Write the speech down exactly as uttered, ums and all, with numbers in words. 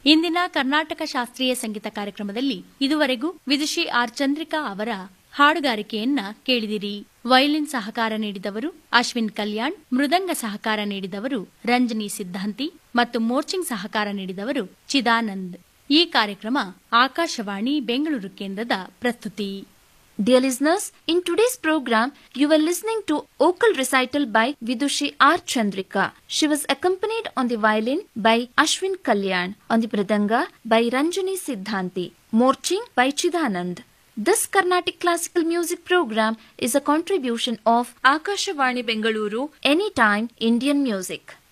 ಇಂದಿನ ಕರ್ನಾಟಕ ಶಾಸ್ತ್ರೀಯ ಸಂಗೀತ ಕಾರ್ಯಕ್ರಮದಲ್ಲಿ ಇದುವರೆಗೂ ವಿದುಷಿ ಆರ್ ಚಂದ್ರಿಕಾ ಅವರ ಹಾಡುಗಾರಿಕೆಯನ್ನ ಕೇಳಿದಿರಿ. ವಯಲಿನ್ ಸಹಕಾರ ನೀಡಿದವರು ಅಶ್ವಿನ್ ಕಲ್ಯಾಣ್, ಮೃದಂಗ ಸಹಕಾರ ನೀಡಿದವರು ರಂಜನಿ ಸಿದ್ಧಾಂತಿ ಮತ್ತು ಮೋರ್ಚಿಂಗ್ ಸಹಕಾರ ನೀಡಿದವರು ಚಿದಾನಂದ್. ಈ ಕಾರ್ಯಕ್ರಮ ಆಕಾಶವಾಣಿ ಬೆಂಗಳೂರು ಕೇಂದ್ರದ ಪ್ರಸ್ತುತಿ. Dear listeners, in today's program, you were listening to vocal recital by Vidushi R. Chandrika. She was accompanied on the violin by Ashwin Kalyan, on the mridanga by Ranjani Siddhanti, morching by Chidanand. This Carnatic classical music program is a contribution of Akashvani Bengaluru, Anytime Indian Music.